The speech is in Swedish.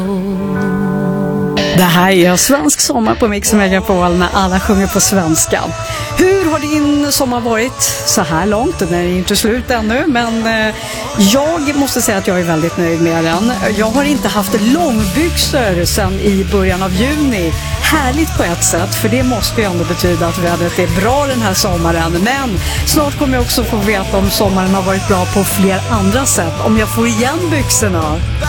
Det här är Svensk sommar på Mix Megapol när alla sjunger på svenska. Hur har din sommar varit så här långt? Den är inte slut ännu, men jag måste säga att jag är väldigt nöjd med den. Jag har inte haft långbyxor sedan i början av juni. Härligt på ett sätt, för det måste ju ändå betyda att vädret är bra den här sommaren. Men snart kommer jag också få veta om sommaren har varit bra på fler andra sätt. Om jag får igen byxorna.